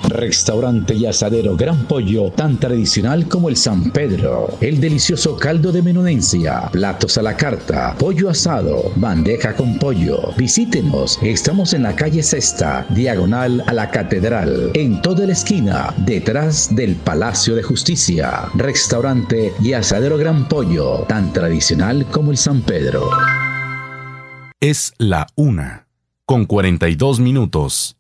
Restaurante y asadero Gran Pollo, tan tradicional como el San Pedro. El delicioso caldo de menudencia, platos a la carta, pollo asado, bandeja con pollo. Visítenos, estamos en la calle Sexta, diagonal a la Catedral, en toda la esquina, detrás del Palacio de Justicia. Restaurante y asadero Gran Pollo, tan tradicional como el San Pedro. Es la 1:42.